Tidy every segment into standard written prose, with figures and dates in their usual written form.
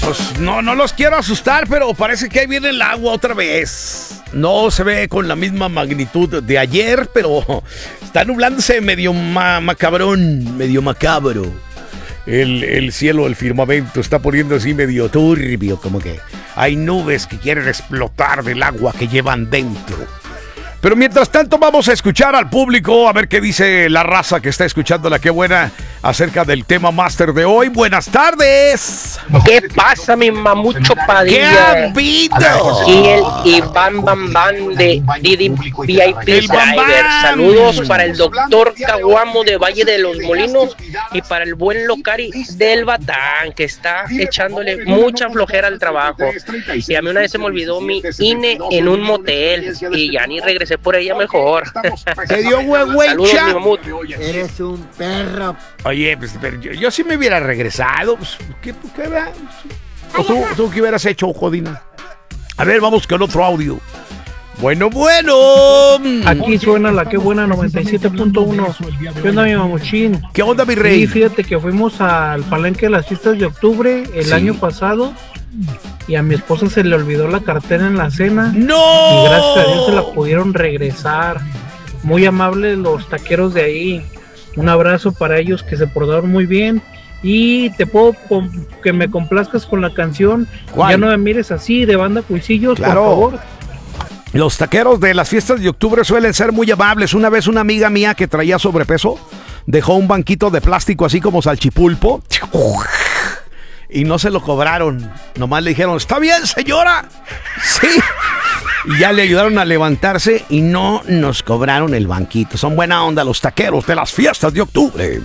Pues no los quiero asustar, pero parece que ahí viene el agua otra vez. No se ve con la misma magnitud de ayer, pero está nublándose medio macabrón, medio macabro. El cielo, el firmamento está poniendo así medio turbio, como que hay nubes que quieren explotar del agua que llevan dentro. Pero mientras tanto vamos a escuchar al público, a ver qué dice la raza que está escuchando La Qué Buena acerca del tema máster de hoy. Buenas tardes. ¿Qué pasa, mi mamucho Padilla? ¿Qué ha habido? Aquí el Iván Bambán de Didi VIP El Bambán. Driver. Saludos para el doctor Caguamo de Valle de los Molinos y para el buen Locari del Batán, que está echándole mucha flojera al trabajo. Y a mí una vez se me olvidó mi INE en un motel y ya ni regresé por ella mejor. ¿Te dio Saludos, huehuecha? mi mamut. Eres un perro. Oye, pues pero yo sí me hubiera regresado. Pues, ¿qué era? ¿O tú qué hubieras hecho, Jodina? A ver, vamos con otro audio. Bueno. Aquí suena La Qué Buena 97.1. ¿Qué onda, mi mamuchín? ¿Qué onda, mi rey? Sí, fíjate que fuimos al palenque de las fiestas de octubre el año pasado y a mi esposa se le olvidó la cartera en la cena. ¡No! Y gracias a Dios se la pudieron regresar. Muy amables los taqueros de ahí. Un abrazo para ellos que se portaron muy bien. Y te puedo que me complazcas con la canción. ¿Cuál? Ya no me mires así, de Banda Cuisillos, Claro. por favor. Los taqueros de las fiestas de octubre suelen ser muy amables. Una vez una amiga mía que traía sobrepeso dejó un banquito de plástico así como salchipulpo y no se lo cobraron. Nomás le dijeron, ¿está bien, señora? Sí. Y ya le ayudaron a levantarse y no nos cobraron el banquito. Son buena onda los taqueros de las fiestas de octubre.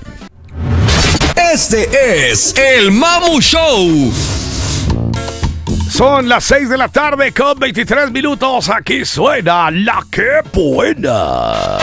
Este es el Mamu Show. Son las 6 de la tarde con 23 minutos. Aquí suena La Qué Buena.